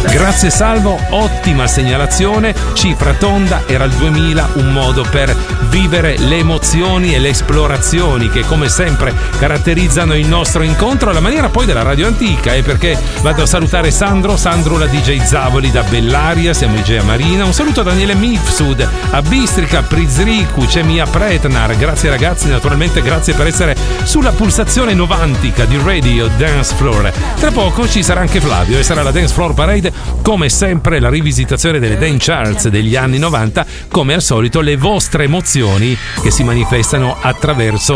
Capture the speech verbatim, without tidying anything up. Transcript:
Grazie Salvo, ottima segnalazione, cifra tonda, era il duemila, un modo per vivere le emozioni e le esplorazioni che come sempre caratterizzano il nostro incontro alla maniera poi della radio antica, eh, perché vado a salutare Sandro, Sandro la D J Zavoli da Bellaria, siamo i Gea Marina, un saluto a Daniele Mifsud, a Bistrica, Prizriku, c'è Mia Pretnar, grazie ragazzi, naturalmente grazie per essere sulla pulsazione novantica di Radio Dance Floor. Tra poco ci sarà anche Flavio e sarà la Dance Floor Parade, come sempre la rivisitazione delle dance charts degli anni novanta, come al solito le vostre emozioni che si manifestano attraverso